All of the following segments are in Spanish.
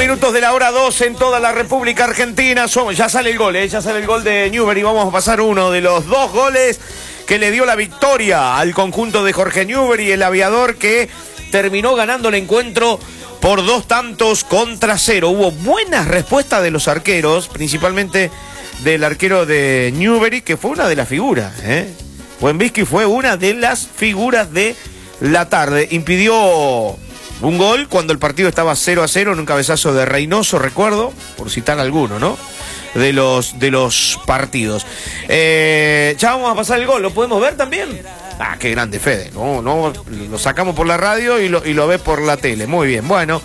minutos de la hora 12 en toda la República Argentina. Ya sale el gol, ya sale el gol de Newbery. Vamos a pasar uno de los dos goles que le dio la victoria al conjunto de Jorge Newbery, el aviador que terminó ganando el encuentro por 2-0. Hubo buenas respuestas de los arqueros, principalmente del arquero de Newbery, que fue una de las figuras. Buenvisky fue una de las figuras de la tarde. Impidió un gol cuando el partido estaba 0-0 en un cabezazo de Reynoso, recuerdo, por citar alguno, ¿no? De los partidos. Ya vamos a pasar el gol, ¿lo podemos ver también? Ah, qué grande, Fede. No, lo sacamos por la radio y lo ves por la tele. Muy bien, bueno.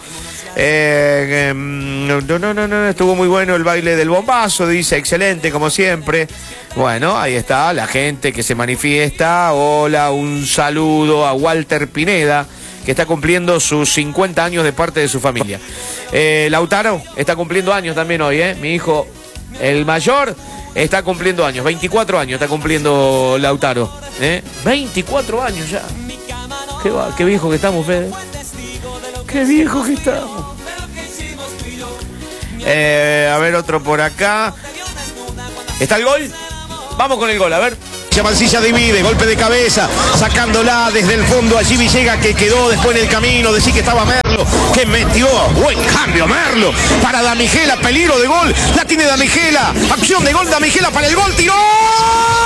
Estuvo muy bueno el baile del bombazo, dice, excelente como siempre. Bueno, ahí está la gente que se manifiesta. Hola, un saludo a Walter Pineda, que está cumpliendo sus 50 años de parte de su familia. Lautaro está cumpliendo años también hoy, mi hijo, el mayor, está cumpliendo años, 24 años está cumpliendo Lautaro, 24 años ya. Qué viejo que estamos, Fede. Qué viejo que estamos. A ver, otro por acá. ¿Está el gol? Vamos con el gol, a ver. Mancilla divide, golpe de cabeza, sacándola desde el fondo. Allí Villega, que quedó después en el camino. Decir que estaba Merlo, que metió. Buen cambio, Merlo. Para Damigela, peligro de gol. La tiene Damigela. Acción de gol, Damigela para el gol. ¡Tiró!